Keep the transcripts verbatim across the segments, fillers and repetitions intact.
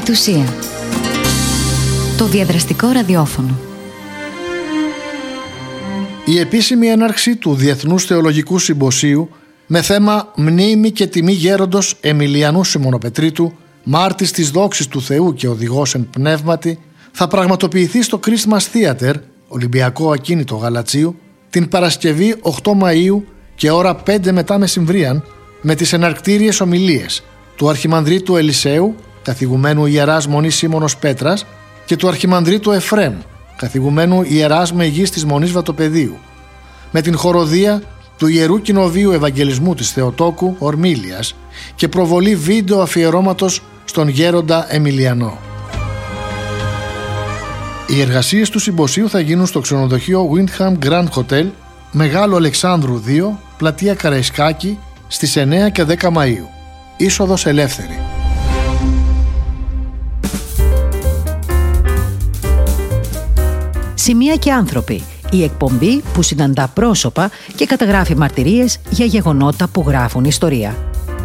Πεμπτουσία. Το διαδραστικό ραδιόφωνο. Η επίσημη έναρξη του Διεθνούς Θεολογικού Συμποσίου με θέμα «Μνήμη και τιμή γέροντος Εμιλιανού Σιμωνοπετρίτου, μάρτης της δόξης του Θεού και οδηγός εν πνεύματι» θα πραγματοποιηθεί στο Christmas Theater, Ολυμπιακό Ακίνητο Γαλατσίου, την Παρασκευή οκτώ Μαΐου και ώρα πέντε μετά μεσημβρίαν, με τις εναρκτήριες ομιλίες του Αρχιμανδρίτου Ελισέου, καθηγουμένου Ιεράς Μονής Σίμωνος Πέτρας, και του Αρχιμανδρίτου Εφρέμ, καθηγουμένου Ιεράς Μεγής της Μονής Βατοπεδίου, με την χοροδία του Ιερού Κοινοβίου Ευαγγελισμού της Θεοτόκου Ορμήλιας και προβολή βίντεο αφιερώματος στον γέροντα Εμιλιανό. Οι εργασίες του συμποσίου θα γίνουν στο ξενοδοχείο Windham Grand Hotel, Μεγάλο Αλεξάνδρου δύο, πλατεία Καραϊσκάκη, στις εννέα και δέκα Μαΐου. Είσοδος ελεύθερη. Σημεία και άνθρωποι. Η εκπομπή που συναντά πρόσωπα και καταγράφει μαρτυρίες για γεγονότα που γράφουν ιστορία.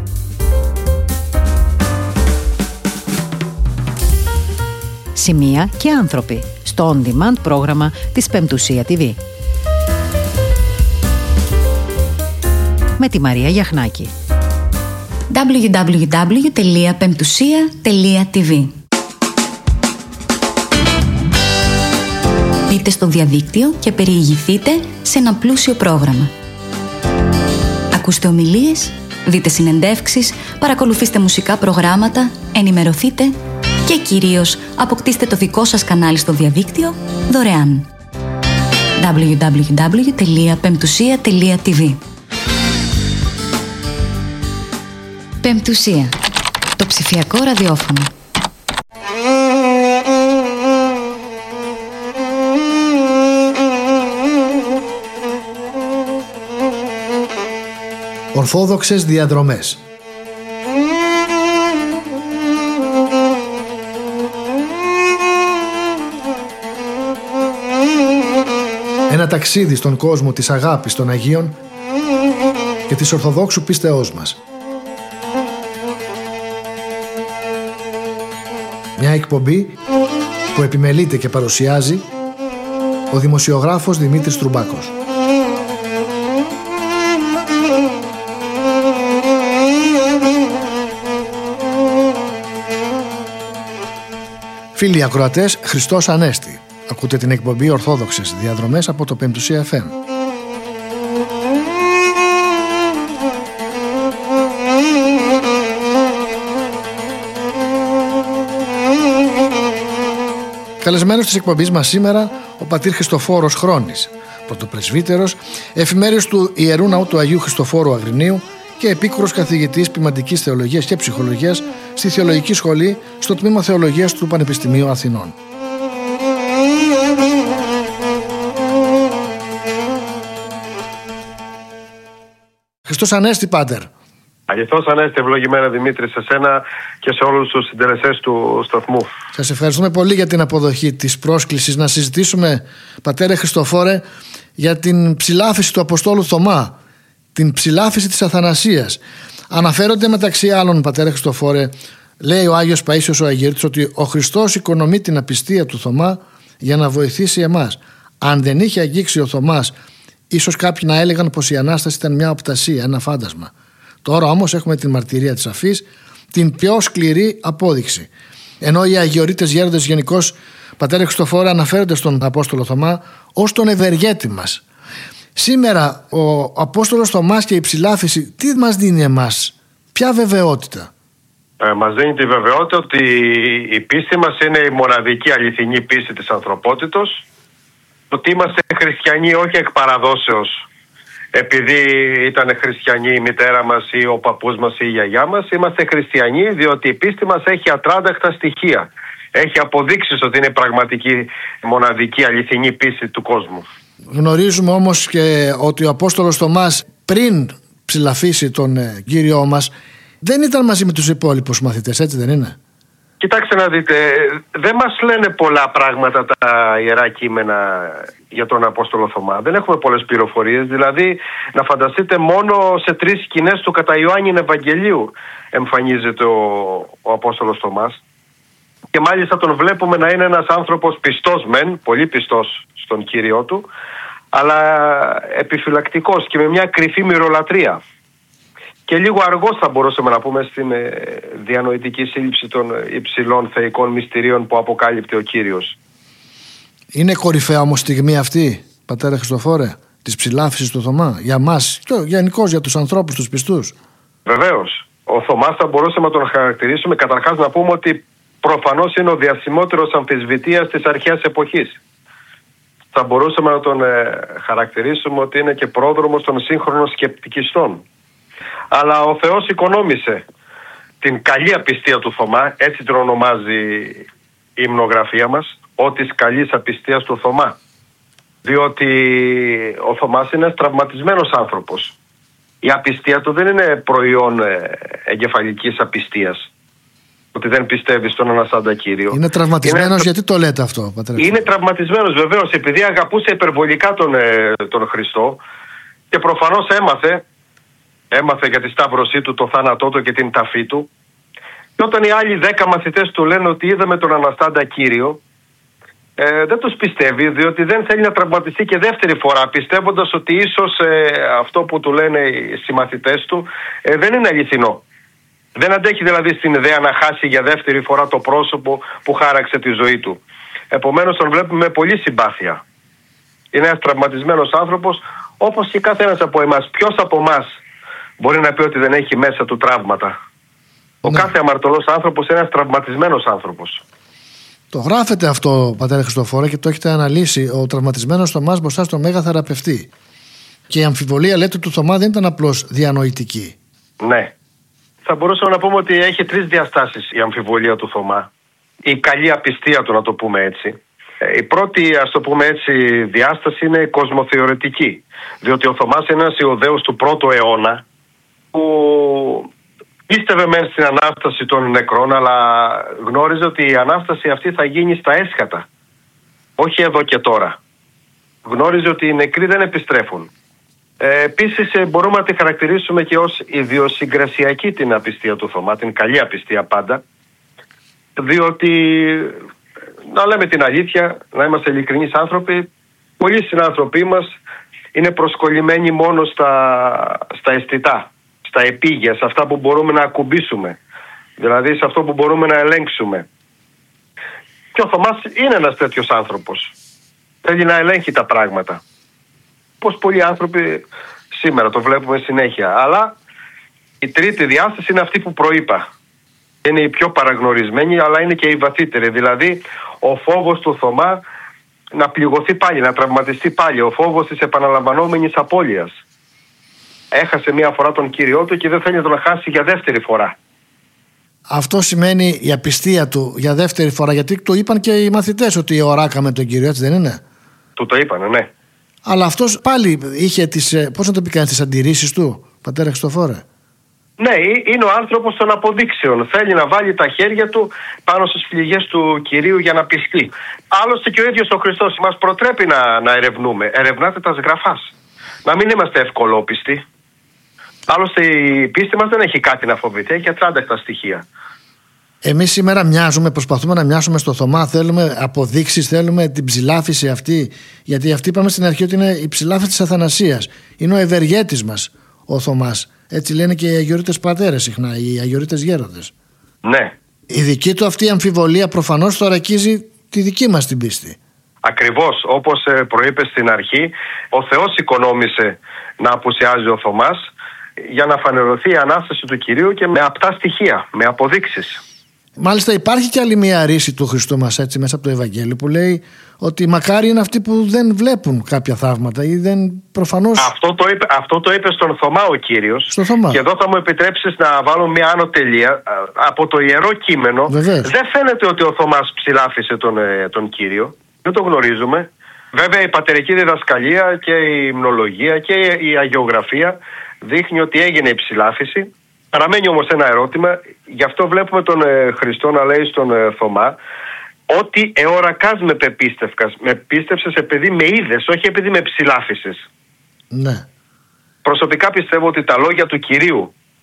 Σημεία και άνθρωποι. Στο on-demand πρόγραμμα της Πεμπτουσία τι βι. Με τη Μαρία Γιαχνάκη. ντάμπλιου ντάμπλιου ντάμπλιου τελεία πεμπτουσία τελεία τι βι. Μπείτε στο διαδίκτυο και περιηγηθείτε σε ένα πλούσιο πρόγραμμα. Ακούστε ομιλίες, δείτε συνεντεύξεις, παρακολουθήστε μουσικά προγράμματα, ενημερωθείτε και κυρίως αποκτήστε το δικό σας κανάλι στο διαδίκτυο δωρεάν. ντάμπλιου ντάμπλιου ντάμπλιου τελεία πεμπτουσία τελεία τι βι. Πεμπτουσία. Το ψηφιακό ραδιόφωνο. Ορθόδοξες διαδρομές. Ένα ταξίδι στον κόσμο της αγάπης των Αγίων και της Ορθοδόξου πίστεώς μας. Μια εκπομπή που επιμελείται και παρουσιάζει ο δημοσιογράφος Δημήτρης Τρουμπάκος. Φίλοι ακροατές, Χριστός Ανέστη. Ακούτε την εκπομπή Ορθόδοξες Διαδρομές από το Πεμπτουσία εφ εμ. Καλεσμένος της εκπομπής μας σήμερα ο πατήρ Χριστοφόρος Χρόνης, πρωτοπρεσβύτερος, εφημέριος του Ιερού Ναού του Αγίου Χριστοφόρου Αγρινίου και επίκουρος καθηγητής ποιμαντικής θεολογίας και ψυχολογίας στη Θεολογική Σχολή στο Τμήμα Θεολογίας του Πανεπιστημίου Αθηνών. Χριστός Ανέστη, Πάτερ. Αγιεθός Ανέστη, ευλογημένα Δημήτρη, σε σένα και σε όλους τους συντελεστές του σταθμού. Σας ευχαριστούμε πολύ για την αποδοχή της πρόσκλησης να συζητήσουμε, Πατέρε Χριστοφόρε, για την ψηλάφιση του Αποστόλου Θωμά, την ψηλάφιση της Αθανασίας. Αναφέρονται μεταξύ άλλων, Πατέρε Χριστοφόρε, λέει ο Άγιος Παΐσιος ο Αγιορείτης, ότι ο Χριστός οικονομεί την απιστία του Θωμά για να βοηθήσει εμάς. Αν δεν είχε αγγίξει ο Θωμάς, ίσως κάποιοι να έλεγαν πως η Ανάσταση ήταν μια οπτασία, ένα φάντασμα. Τώρα όμως έχουμε την μαρτυρία της αφής, την πιο σκληρή απόδειξη. Ενώ οι Αγιορείτες γέροντες γενικώς, Πατέρε Χριστοφόρε, αναφέρονται στον Απόστολο Θωμά ως τον ευεργέτη μας. Σήμερα ο Απόστολος Θωμάς και η ψηλάφιση τι μας δίνει εμάς, ποια βεβαιότητα? Ε, μας δίνει τη βεβαιότητα ότι η πίστη μας είναι η μοναδική αληθινή πίστη της ανθρωπότητος, ότι είμαστε χριστιανοί όχι εκ παραδόσεως επειδή ήταν χριστιανοί η μητέρα μας ή ο παππούς μας ή η γιαγιά μας. Είμαστε χριστιανοί διότι η πίστη μας έχει ατράνταχτα στοιχεία. Έχει αποδείξεις ότι είναι πραγματική μοναδική αληθινή πίστη του κόσμου. Γνωρίζουμε όμως και ότι ο Απόστολος Θωμάς πριν ψηλαφίσει τον ε, Κύριό μας δεν ήταν μαζί με τους υπόλοιπους μαθητές, έτσι δεν είναι? Κοιτάξτε να δείτε, δεν μας λένε πολλά πράγματα τα Ιερά Κείμενα για τον Απόστολο Θωμά. Δεν έχουμε πολλές πληροφορίες. Δηλαδή, να φανταστείτε, μόνο σε τρεις σκηνές του κατά Ιωάννην Ευαγγελίου εμφανίζεται ο, ο Απόστολος Θωμάς. και μάλιστα τον βλέπουμε να είναι ένας άνθρωπος πιστός μεν, πολύ πιστός στον Κύριό του, αλλά επιφυλακτικός και με μια κρυφή μυρολατρεία. Και λίγο αργώς θα μπορούσαμε να πούμε στην ε, διανοητική σύλληψη των υψηλών θεϊκών μυστηρίων που αποκάλυπτε ο Κύριος. Είναι κορυφαία όμως στιγμή αυτή, πατέρα Χριστοφόρε, της ψηλάφισης του Θωμά, για μας και γενικώς για τους ανθρώπους, τους πιστούς? Βεβαίως. Ο Θωμάς θα μπορούσαμε να τον χαρακτηρίσουμε, καταρχάς να πούμε ότι προφανώς είναι ο διασημότερος αμφισβητείας της αρχαίας εποχής. Θα μπορούσαμε να τον ε, χαρακτηρίσουμε ότι είναι και πρόδρομος των σύγχρονων σκεπτικιστών. Αλλά ο Θεός οικονόμησε την καλή απιστία του Θωμά, έτσι την ονομάζει η υμνογραφία μας, «Ο της καλής απιστίας του Θωμά». Διότι ο Θωμάς είναι ένας τραυματισμένος άνθρωπος. Η απιστία του δεν είναι προϊόν εγκεφαλικής απιστίας, ότι δεν πιστεύει στον αναστάντα Κύριο. Είναι τραυματισμένος, είναι... γιατί το λέτε αυτό, πατέρα? Είναι τραυματισμένος βεβαίως, επειδή αγαπούσε υπερβολικά τον, τον Χριστό και προφανώς έμαθε, έμαθε για τη σταύρωσή του, το θάνατό του και την ταφή του. Και όταν οι άλλοι δέκα μαθητές του λένε ότι είδαμε τον αναστάντα Κύριο, Ε, δεν τους πιστεύει, διότι δεν θέλει να τραυματιστεί και δεύτερη φορά, πιστεύοντας ότι ίσως ε, αυτό που του λένε οι συμμαθητές του ε, δεν είναι αληθινό. Δεν αντέχει δηλαδή στην ιδέα να χάσει για δεύτερη φορά το πρόσωπο που χάραξε τη ζωή του. Επομένως τον βλέπουμε με πολύ συμπάθεια. Είναι ένας τραυματισμένος άνθρωπος, όπως και κάθε ένας από εμάς. Ποιος από εμάς μπορεί να πει ότι δεν έχει μέσα του τραύματα? Ο Ναι. κάθε αμαρτωλός άνθρωπος είναι ένας τραυματισμένος άνθρωπος. Το γράφετε αυτό, πατέρα Χριστοφόρε, και το έχετε αναλύσει. Ο τραυματισμένος Θωμάς μπροστά στον Μέγα Θεραπευτή. Και η αμφιβολία, λέτε, του Θωμά δεν ήταν απλώς διανοητική. Ναι. Θα μπορούσαμε να πούμε ότι έχει τρεις διαστάσεις η αμφιβολία του Θωμά. Η καλή απιστία του, να το πούμε έτσι. Η πρώτη, ας το πούμε έτσι, διάσταση είναι κοσμοθεωρητική. Διότι ο Θωμάς είναι ένας Ιουδαίος του πρώτου αιώνα που πίστευε μεν στην Ανάσταση των νεκρών, αλλά γνώριζε ότι η Ανάσταση αυτή θα γίνει στα έσχατα. Όχι εδώ και τώρα. Γνώριζε ότι οι νεκροί δεν επιστρέφουν. Ε, επίσης ε, μπορούμε να τη χαρακτηρίσουμε και ως ιδιοσυγκρασιακή την απιστία του Θωμά, την καλή απιστία πάντα. Διότι, να λέμε την αλήθεια, να είμαστε ειλικρινείς άνθρωποι, πολλοί συνάνθρωποι μας είναι προσκολλημένοι μόνο στα, στα αισθητά, στα επίγεια, σε αυτά που μπορούμε να ακουμπήσουμε, δηλαδή σε αυτό που μπορούμε να ελέγξουμε. Και ο Θωμάς είναι ένας τέτοιος άνθρωπος. Θέλει να ελέγχει τα πράγματα. Πως πολλοί άνθρωποι σήμερα το βλέπουμε συνέχεια. Αλλά η τρίτη διάσταση είναι αυτή που προείπα. Είναι η πιο παραγνωρισμένη, αλλά είναι και η βαθύτερη. Δηλαδή ο φόβος του Θωμά να πληγωθεί πάλι, να τραυματιστεί πάλι. Ο φόβος της επαναλαμβανόμενης απώλειας. Έχασε μία φορά τον Κύριό του και δεν θέλει να τον χάσει για δεύτερη φορά. Αυτό σημαίνει η απιστία του για δεύτερη φορά, γιατί το είπαν και οι μαθητές ότι οράκαμε τον Κύριο, έτσι δεν είναι? Του το είπανε, ναι. Αλλά αυτός πάλι είχε τις, πώς να το πει κανείς, τις αντιρρήσεις του, πατέρα Χριστοφόρε. Ναι, είναι ο άνθρωπος των αποδείξεων. Θέλει να βάλει τα χέρια του πάνω στις φλυγές του Κυρίου για να πιστεί. Άλλωστε και ο ίδιος ο Χριστός μας προτρέπει να, να ερευνούμε. Ερευνάτε τα σγραφάς. Να μην είμαστε ευκολόπιστοι. Άλλωστε η πίστη μας δεν έχει κάτι να φοβηθεί, έχει ατράνταχτα στοιχεία. Εμείς σήμερα μοιάζουμε, προσπαθούμε να μοιάσουμε στο Θωμά, θέλουμε αποδείξεις, θέλουμε την ψηλάφιση αυτή. Γιατί αυτή είπαμε στην αρχή ότι είναι η ψηλάφιση της Αθανασίας. Είναι ο ευεργέτης μας ο Θωμάς. Έτσι λένε και οι αγιορείτες πατέρες συχνά, οι αγιορείτες γέροντες. Ναι. Η δική του αυτή αμφιβολία προφανώς θωρακίζει τη δική μας την πίστη. Ακριβώς, όπως προείπε στην αρχή, ο Θεός οικονόμησε να απουσιάζει ο Θωμάς για να φανερωθεί η Ανάσταση του Κυρίου και με απτά στοιχεία, με αποδείξεις. Μάλιστα υπάρχει και άλλη μια ρίση του Χριστού μας έτσι μέσα από το Ευαγγέλιο που λέει ότι μακάρι είναι αυτοί που δεν βλέπουν κάποια θαύματα ή δεν προφανώς... Αυτό το είπε, αυτό το είπε στον Θωμά ο Κύριος. Στο Θωμά. Και εδώ θα μου επιτρέψεις να βάλω μια άνω τελεία. Από το Ιερό Κείμενο Βεβαίως. δεν φαίνεται ότι ο Θωμάς ψηλάφισε τον, τον Κύριο. Δεν το γνωρίζουμε. Βέβαια η πατερική διδασκαλία και η υμνολογία και η αγιογραφία δείχνει ότι έγινε η ψηλάφιση. Παραμένει όμως ένα ερώτημα, γι' αυτό βλέπουμε τον ε, Χριστό να λέει στον ε, Θωμά ότι εωρακάς με πεπίστευκας, με πίστευσες επειδή με είδες, όχι επειδή με ψηλάφισες. Ναι. Προσωπικά πιστεύω ότι τα λόγια του Κυρίου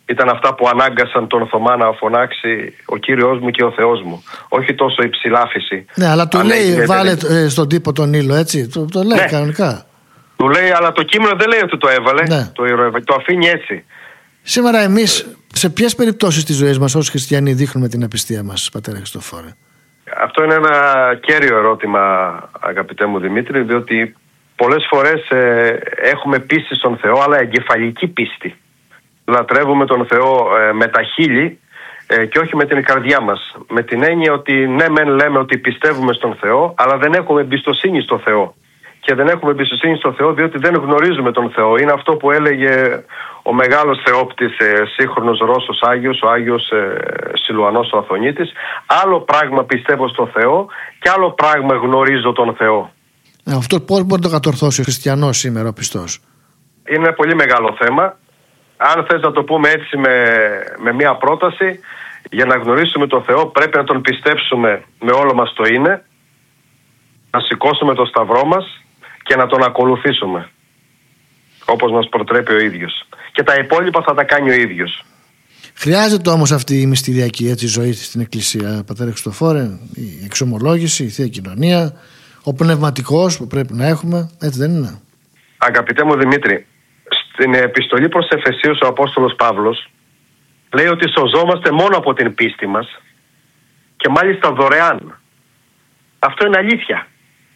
ήταν αυτά που ανάγκασαν τον Θωμά να φωνάξει ο Κύριος μου και ο Θεός μου. Όχι τόσο η ψηλάφιση. Ναι, αλλά του λέει έγινε, βάλε ε, στον τύπο τον ήλιο, έτσι. Το, το λέει ναι. κανονικά. Του λέει, αλλά το κείμενο δεν λέει ότι το έβαλε. Ναι. Το, το αφήνει έτσι. Σήμερα εμείς σε ποιες περιπτώσεις της ζωής μας ως χριστιανοί δείχνουμε την απιστία μας, πατέρα Χριστόφορε? Αυτό είναι ένα κέριο ερώτημα, αγαπητέ μου Δημήτρη, διότι πολλές φορές ε, έχουμε πίστη στον Θεό, αλλά εγκεφαλική πίστη. Λατρεύουμε τον Θεό ε, με τα χείλη ε, και όχι με την καρδιά μας. Με την έννοια ότι ναι μεν λέμε ότι πιστεύουμε στον Θεό, αλλά δεν έχουμε εμπιστοσύνη στο Θεό. Και δεν έχουμε εμπιστοσύνη στο Θεό διότι δεν γνωρίζουμε τον Θεό. Είναι αυτό που έλεγε ο μεγάλος θεόπτης ε, σύγχρονος Ρώσος Άγιος, ο Άγιος ε, Σιλουανός ο Αθωνίτης. Άλλο πράγμα πιστεύω στο Θεό και άλλο πράγμα γνωρίζω τον Θεό. Ε, αυτό πώς μπορεί να το κατορθώσει ο χριστιανός σήμερα ο πιστός? Είναι ένα πολύ μεγάλο θέμα. Αν θες να το πούμε έτσι με, με μια πρόταση, για να γνωρίσουμε τον Θεό πρέπει να τον πιστέψουμε με όλο μας το είναι, να σηκώσουμε το σταυρό μας και να τον ακολουθήσουμε όπως μας προτρέπει ο ίδιος. Και τα υπόλοιπα θα τα κάνει ο ίδιος. Χρειάζεται όμως αυτή η μυστηριακή έτσι, ζωή στην Εκκλησία, πατέρα Χριστόφορε, η εξομολόγηση, η Θεία Κοινωνία, ο πνευματικός που πρέπει να έχουμε, έτσι δεν είναι? Αγαπητέ μου Δημήτρη, στην επιστολή προς Εφεσίους ο Απόστολος Παύλος λέει ότι σωζόμαστε μόνο από την πίστη μας και μάλιστα δωρεάν. Αυτό είναι αλήθεια.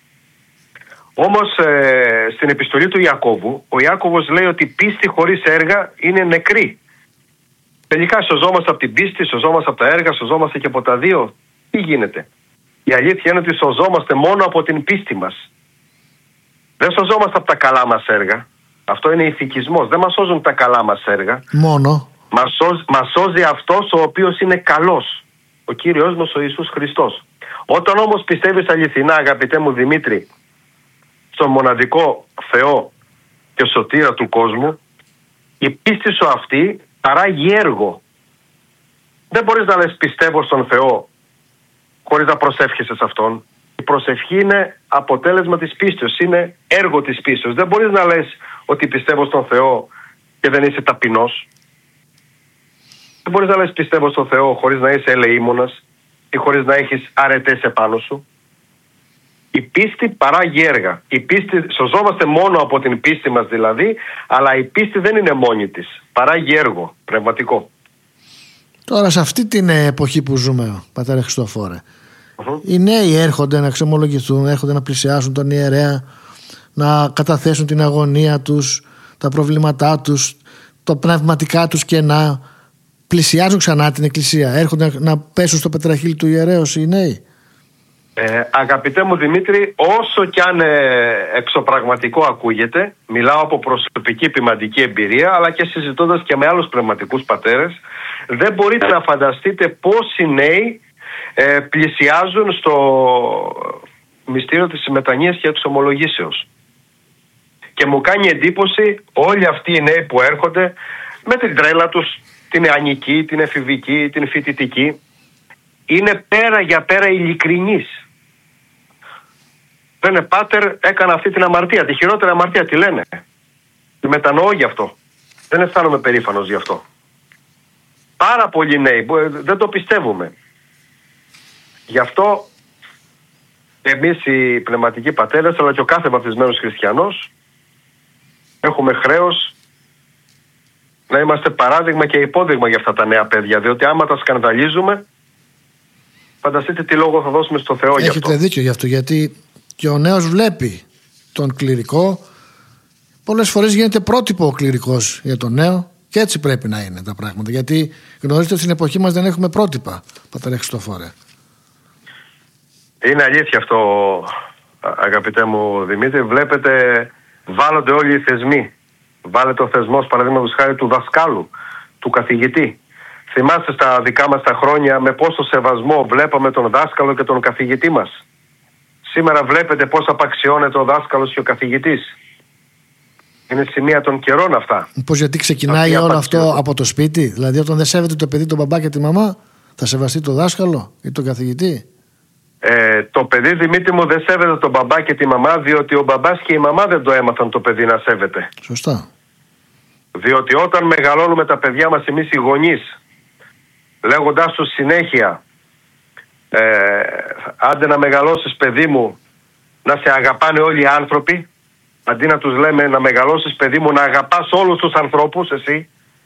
Όμως ε, στην επιστολή του Ιακώβου ο Ιάκωβος λέει ότι πίστη χωρίς έργα είναι νεκρή. Τελικά σωζόμαστε από την πίστη, σωζόμαστε από τα έργα, σωζόμαστε και από τα δύο. Τι γίνεται? Η αλήθεια είναι ότι σωζόμαστε μόνο από την πίστη μας. Δεν σωζόμαστε από τα καλά μας έργα. Αυτό είναι ηθικισμός. Δεν μας σώζουν τα καλά μας έργα. Μόνο. Μας σώζει, μας σώζει αυτός ο οποίος είναι καλός. Ο Κύριος μας ο Ιησούς Χριστός. Όταν όμως πιστεύεις αληθινά, αγαπητέ μου Δημήτρη, στον μοναδικό Θεό και σωτήρα του κόσμου, η πίστη σου αυτή παράγει έργο. Δεν μπορείς να λες πιστεύω στον Θεό χωρίς να προσεύχεσαι σε Αυτόν. Η προσευχή είναι αποτέλεσμα της πίστεως, είναι έργο της πίστεως. Δεν μπορείς να λες ότι πιστεύω στον Θεό και δεν είσαι ταπεινός. Δεν μπορείς να λες πιστεύω στον Θεό χωρίς να είσαι ελεήμονας ή χωρίς να έχεις αρετές επάνω σου. Η πίστη παράγει έργα. Η πίστη, σωζόμαστε μόνο από την πίστη μας δηλαδή, αλλά η πίστη δεν είναι μόνη της. Παράγει έργο πνευματικό. Τώρα σε αυτή την εποχή που ζούμε, πατέρα Χριστόφορε, uh-huh. οι νέοι έρχονται να ξεμολογηθούν, έρχονται να πλησιάσουν τον ιερέα, να καταθέσουν την αγωνία τους, τα προβλήματά τους, το πνευματικά τους κενά. Πλησιάζουν ξανά την εκκλησία, έρχονται να πέσουν στο πετραχύλι του ιερέως οι νέοι. Ε, αγαπητέ μου Δημήτρη, όσο κι αν ε, εξωπραγματικό ακούγεται, μιλάω από προσωπική ποιμαντική εμπειρία, αλλά και συζητώντας και με άλλους πνευματικούς πατέρες, δεν μπορείτε να φανταστείτε πόσοι νέοι ε, πλησιάζουν στο μυστήριο της μετανοίας και εξομολογήσεως. Και μου κάνει εντύπωση όλοι αυτοί οι νέοι που έρχονται με την τρέλα τους, την νεανική, την εφηβική, την φοιτητική, είναι πέρα για πέρα ειλικρινείς. Λένε πάτερ, έκανα αυτή την αμαρτία, τη χειρότερη αμαρτία, τι λένε. Τη μετανοώ γι' αυτό. Δεν αισθάνομαι περήφανος γι' αυτό. Πάρα πολλοί νέοι, δεν το πιστεύουμε. Γι' αυτό εμείς οι πνευματικοί πατέρες, αλλά και ο κάθε βαπτισμένος χριστιανός, έχουμε χρέος να είμαστε παράδειγμα και υπόδειγμα για αυτά τα νέα παιδιά. Διότι άμα τα σκανδαλίζουμε, φανταστείτε τι λόγο θα δώσουμε στο Θεό γι' αυτό. Έχετε δίκιο γι' αυτό, γιατί και ο νέος βλέπει τον κληρικό. Πολλές φορές γίνεται πρότυπο ο κληρικός για τον νέο και έτσι πρέπει να είναι τα πράγματα. Γιατί γνωρίζετε ότι στην εποχή μας δεν έχουμε πρότυπα, πατέρα Χριστόφορε. Είναι αλήθεια αυτό, αγαπητέ μου Δημήτρη. Βλέπετε, βάλλονται όλοι οι θεσμοί. Βάλετε ο θεσμός, παραδείγματος χάρη, του δασκάλου, του καθηγητή. Θυμάστε στα δικά μας τα χρόνια με πόσο σεβασμό βλέπαμε τον δάσκαλο και τον καθηγητή μας. Σήμερα βλέπετε πώς απαξιώνεται ο δάσκαλος και ο καθηγητής. Είναι σημεία των καιρών αυτά. Πώς, γιατί ξεκινάει όλο αυτό από το σπίτι? Δηλαδή όταν δεν σέβεται το παιδί τον μπαμπά και τη μαμά, θα σεβαστεί τον δάσκαλο ή τον καθηγητή? Ε, το παιδί, Δημήτρη μου, δεν σέβεται τον μπαμπά και τη μαμά, διότι ο μπαμπάς και η μαμά δεν το έμαθαν το παιδί να σέβεται. Σωστά. Διότι όταν μεγαλώνουμε τα παιδιά μας εμείς οι γονείς, λέγοντάς τους συνέχεια ε, άντε να μεγαλώσεις παιδί μου να σε αγαπάνε όλοι οι άνθρωποι, αντί να τους λέμε να μεγαλώσεις παιδί μου να αγαπάς όλους τους ανθρώπους εσύ,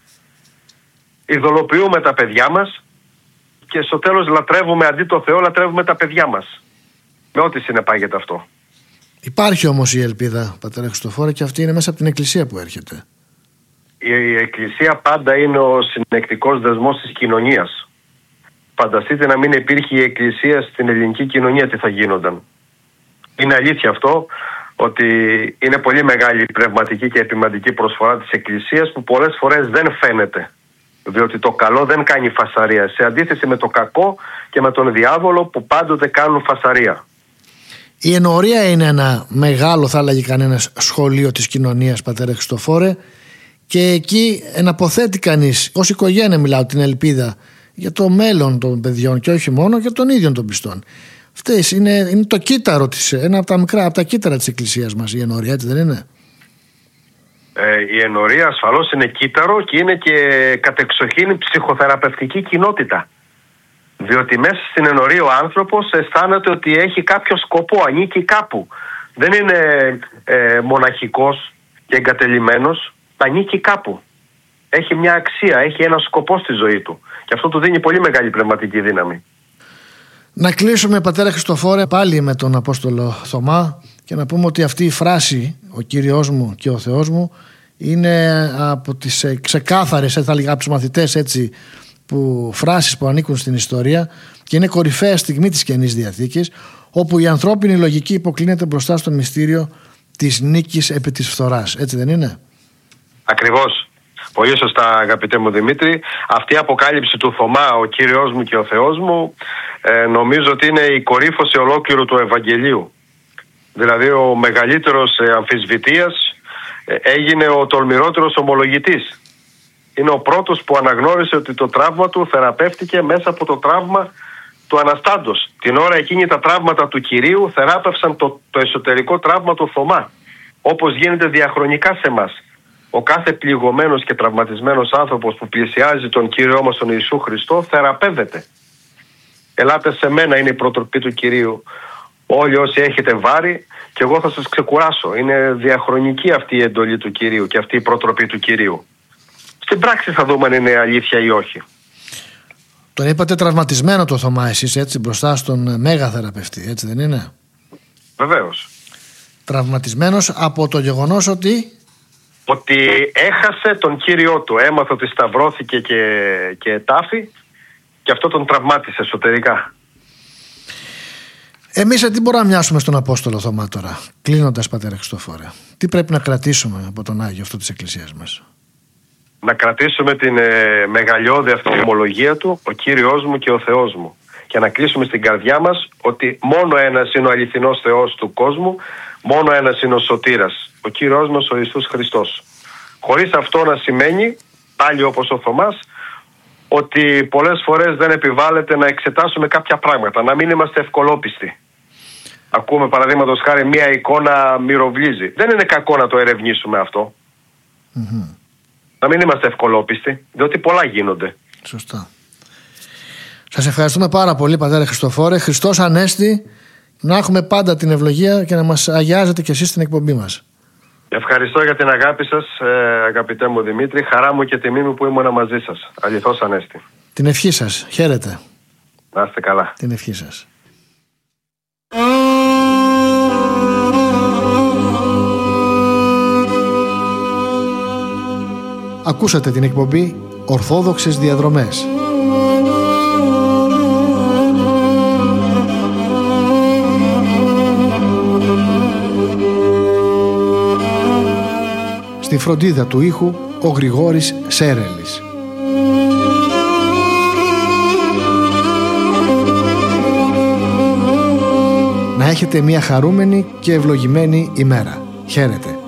ειδωλοποιούμε τα παιδιά μας και στο τέλος λατρεύουμε, αντί το Θεό λατρεύουμε τα παιδιά μας, με ό,τι συνεπάγεται αυτό. Υπάρχει όμως η ελπίδα, πατέρα Χριστοφόρε, και αυτή είναι μέσα από την Εκκλησία που έρχεται. Η Εκκλησία πάντα είναι ο συνεκτικός δεσμός της κοινωνίας. Φανταστείτε να μην υπήρχε η Εκκλησία στην ελληνική κοινωνία, τι θα γίνονταν. Είναι αλήθεια αυτό, ότι είναι πολύ μεγάλη η πνευματική και επιμαντική προσφορά της Εκκλησίας, που πολλές φορές δεν φαίνεται. Διότι το καλό δεν κάνει φασαρία, σε αντίθεση με το κακό και με τον διάβολο που πάντοτε κάνουν φασαρία. Η ενορία είναι ένα μεγάλο, θα έλεγε κανένας, σχολείο της κοινωνίας, πατέρα Χριστοφόρε, και εκεί εναποθέτει κανείς, ως οικογένεια μιλάω, την ελπίδα για το μέλλον των παιδιών και όχι μόνο για των ίδιων των πιστών. Αυτές είναι, είναι το κύτταρο της, ένα από τα μικρά, από τα κύτταρα της Εκκλησίας μας, η ενορία, έτσι δεν είναι? Ε, η ενορία ασφαλώς είναι κύτταρο και είναι και κατεξοχήν ψυχοθεραπευτική κοινότητα. Διότι μέσα στην ενορία ο άνθρωπος αισθάνεται ότι έχει κάποιο σκοπό, ανήκει κάπου. Δεν είναι ε, μοναχικός και εγκατελειμμένος, ανήκει κάπου. Έχει μια αξία, έχει ένα σκοπό στη ζωή του. Και αυτό του δίνει πολύ μεγάλη πνευματική δύναμη. Να κλείσουμε, πατέρα Χριστοφόρε, πάλι με τον Απόστολο Θωμά και να πούμε ότι αυτή η φράση, ο Κύριος μου και ο Θεός μου, είναι από τις ξεκάθαρες, θα λέγα, από τους μαθητές έτσι, που, φράσεις που ανήκουν στην ιστορία και είναι κορυφαία στιγμή της Καινής Διαθήκης, όπου η ανθρώπινη λογική υποκλίνεται μπροστά στο μυστήριο της νίκης επί της φθοράς. Έτσι δεν είναι? Ακριβώς. Πολύ σωστά, αγαπητέ μου Δημήτρη. Αυτή η αποκάλυψη του Θωμά, ο Κύριος μου και ο Θεός μου, ε, νομίζω ότι είναι η κορύφωση ολόκληρου του Ευαγγελίου. Δηλαδή ο μεγαλύτερος ε, αμφισβητείας ε, έγινε ο τολμηρότερος ομολογητής. Είναι ο πρώτος που αναγνώρισε ότι το τραύμα του θεραπεύτηκε μέσα από το τραύμα του Αναστάντος. Την ώρα εκείνη τα τραύματα του Κυρίου θεράπευσαν το, το εσωτερικό τραύμα του Θωμά, όπως γίνεται διαχρονικά σε μας. Ο κάθε πληγωμένος και τραυματισμένος άνθρωπος που πλησιάζει τον Κύριό μας τον Ιησού Χριστό θεραπεύεται. Ελάτε σε μένα, είναι η προτροπή του Κυρίου. Όλοι όσοι έχετε βάρη και εγώ θα σας ξεκουράσω. Είναι διαχρονική αυτή η εντολή του Κυρίου και αυτή η προτροπή του Κυρίου. Στην πράξη θα δούμε αν είναι αλήθεια ή όχι. Τον είπατε τραυματισμένο το Θωμά εσείς, έτσι, μπροστά στον μέγα θεραπευτή, έτσι δεν είναι? Βεβαίως. Τραυματισμένος από το γεγονός ότι... ότι έχασε τον Κύριό του. Έμαθε ότι σταυρώθηκε και, και τάφη και αυτό τον τραυμάτισε εσωτερικά. Εμείς τι μπορούμε να μοιάσουμε στον Απόστολο Θωμά τώρα, κλείνοντας, πατέρα Χριστοφόρε? Τι πρέπει να κρατήσουμε από τον Άγιο αυτό της Εκκλησίας μας? Να κρατήσουμε την ε, μεγαλειώδη αυτή ομολογία του, ο Κύριος μου και ο Θεός μου. Και να κλείσουμε στην καρδιά μας ότι μόνο ένας είναι ο αληθινός Θεός του κόσμου, μόνο ένας είναι ο σωτήρας, ο Κύριος μας ο Ιησούς Χριστός. Χωρίς αυτό να σημαίνει, πάλι όπως ο Θωμάς, ότι πολλές φορές δεν επιβάλλεται να εξετάσουμε κάποια πράγματα, να μην είμαστε ευκολόπιστοι. Ακούμε παραδείγματος χάρη μία εικόνα μυροβλίζει. Δεν είναι κακό να το ερευνήσουμε αυτό. Mm-hmm. Να μην είμαστε ευκολόπιστοι, διότι πολλά γίνονται. Σωστά. Σας ευχαριστούμε πάρα πολύ, πατέρα Χριστοφόρε. Χριστός Ανέστη, να έχουμε πάντα την ευλογία και να μας αγιάζετε κι εσείς στην εκπομπή μας. Ευχαριστώ για την αγάπη σας, αγαπητέ μου Δημήτρη. Χαρά μου και τιμή μου που ήμουν μαζί σας. Αληθώς Ανέστη. Την ευχή σας. Χαίρετε. Να είστε καλά. Την ευχή σας. Ακούσατε την εκπομπή Ορθόδοξες Διαδρομές. Στη φροντίδα του ήχου ο Γρηγόρης Σέρελης. Να έχετε μια χαρούμενη και ευλογημένη ημέρα. Χαίρετε.